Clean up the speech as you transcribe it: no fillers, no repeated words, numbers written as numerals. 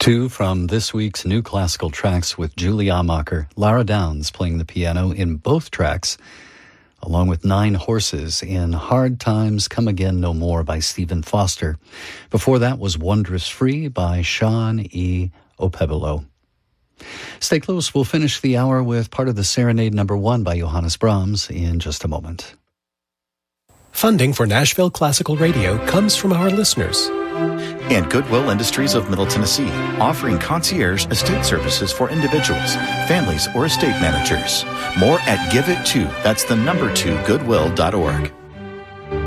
Two from this week's New Classical Tracks with Julie Amacher, Lara Downs playing the piano in both tracks, along with Nine Horses in Hard Times Come Again No More by Stephen Foster. Before that was Wondrous Free by Sean E. Opebolo. Stay close. We'll finish the hour with part of the Serenade No. 1 by Johannes Brahms in just a moment. Funding for Nashville Classical Radio comes from our listeners. And Goodwill Industries of Middle Tennessee, offering concierge estate services for individuals, families, or estate managers. More at Give It To, that's the number 2, goodwill.org.